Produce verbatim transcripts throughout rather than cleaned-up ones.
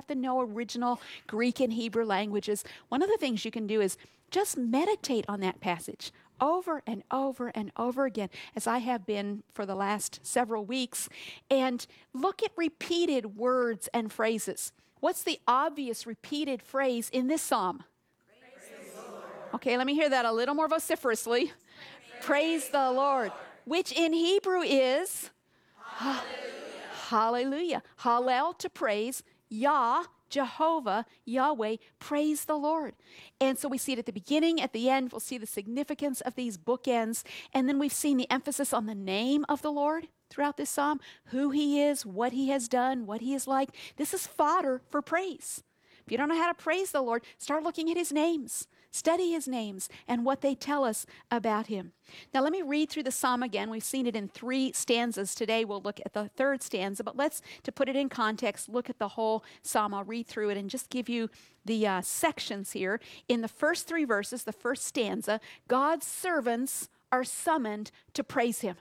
have to know original Greek and Hebrew languages. One of the things you can do is just meditate on that passage over and over and over again, as I have been for the last several weeks, and look at repeated words and phrases. What's the obvious repeated phrase in this psalm? Praise the Lord. Okay, let me hear that a little more vociferously. Praise, Praise the Lord, which in Hebrew is Hallelujah. Hallelujah. Hallel, to praise, Yah, Jehovah, Yahweh, praise the Lord. And so we see it at the beginning, at the end. We'll see the significance of these bookends. And then we've seen the emphasis on the name of the Lord throughout this psalm, who he is, what he has done, what he is like. This is fodder for praise. If you don't know how to praise the Lord, start looking at his names. Study his names and what they tell us about him. Now let me read through the psalm again. We've seen it in three stanzas. Today we'll look at the third stanza, but let's, to put it in context, look at the whole psalm. I'll read through it and just give you the uh, sections here. In the first three verses, the first stanza, God's servants are summoned to praise him.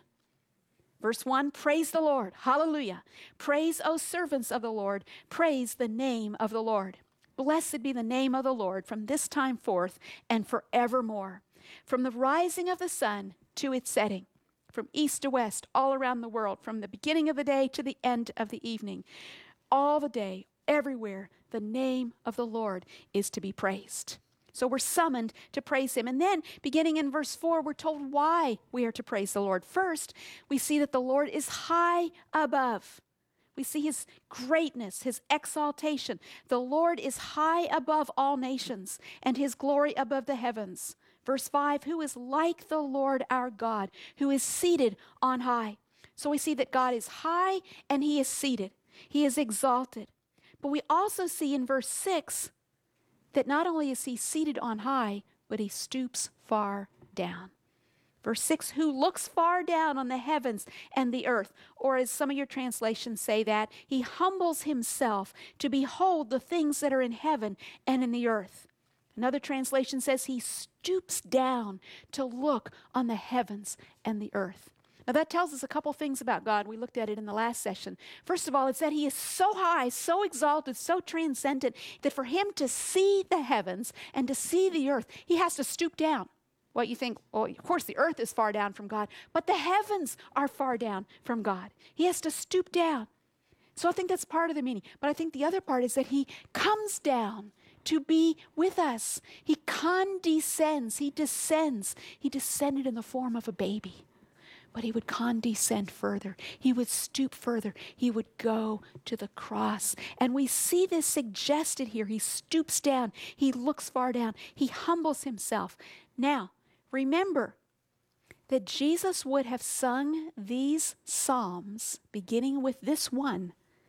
Verse one, praise the Lord. Hallelujah. Praise, O servants of the Lord. Praise the name of the Lord. Blessed be the name of the Lord from this time forth and forevermore. From the rising of the sun to its setting, from east to west, all around the world, from the beginning of the day to the end of the evening, all the day, everywhere, the name of the Lord is to be praised. So we're summoned to praise him. And then beginning in verse four, we're told why we are to praise the Lord. First, we see that the Lord is high above. We see his greatness, his exaltation. The Lord is high above all nations, and his glory above the heavens. Verse five, who is like the Lord our God, who is seated on high. So we see that God is high and he is seated. He is exalted. But we also see in verse six that not only is he seated on high, but he stoops far down. Verse six, who looks far down on the heavens and the earth, or as some of your translations say that, he humbles himself to behold the things that are in heaven and in the earth. Another translation says he stoops down to look on the heavens and the earth. Now that tells us a couple things about God. We looked at it in the last session. First of all, it's that he is so high, so exalted, so transcendent, that for him to see the heavens and to see the earth, he has to stoop down. Well, you think, well, of course the earth is far down from God, but the heavens are far down from God. He has to stoop down. So I think that's part of the meaning. But I think the other part is that he comes down to be with us. He condescends, he descends. He descended in the form of a baby, but he would condescend further. He would stoop further. He would go to the cross. And we see this suggested here. He stoops down. He looks far down. He humbles himself. Now, remember that Jesus would have sung these psalms, beginning with this one,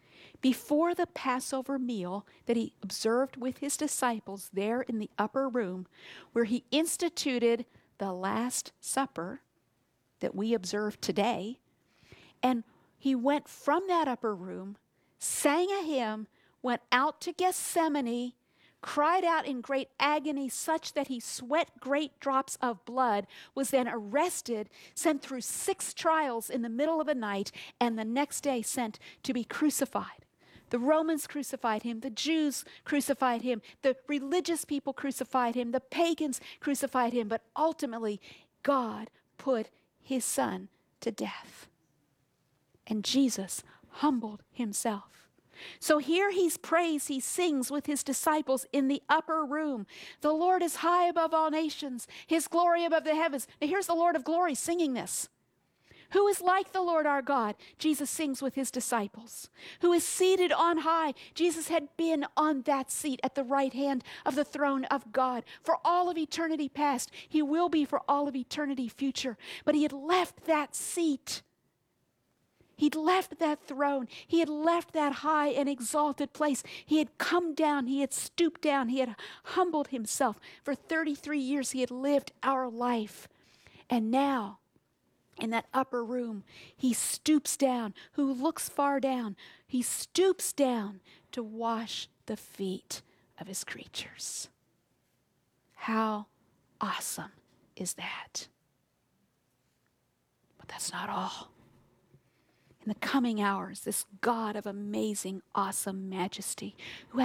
before the Passover meal that he observed with his disciples there in the upper room, where he instituted the Last Supper that we observe today. And he went from that upper room, sang a hymn, went out to Gethsemane, cried out in great agony such that he sweat great drops of blood, was then arrested, sent through six trials in the middle of the night, and the next day sent to be crucified. The Romans crucified him, the Jews crucified him, the religious people crucified him, the pagans crucified him, but ultimately God put his son to death. And Jesus humbled himself. So here he's praised, he sings with his disciples in the upper room. The Lord is high above all nations, his glory above the heavens. Now here's the Lord of glory singing this. Who is like the Lord our God? Jesus sings with his disciples. Who is seated on high? Jesus had been on that seat at the right hand of the throne of God for all of eternity past. He will be for all of eternity future. But he had left that seat. He'd left that throne. He had left that high and exalted place. He had come down. He had stooped down. He had humbled himself. For thirty-three years, he had lived our life. And now, in that upper room, he stoops down. Who looks far down? He stoops down to wash the feet of his creatures. How awesome is that? But that's not all. In the coming hours, this God of amazing, awesome majesty, who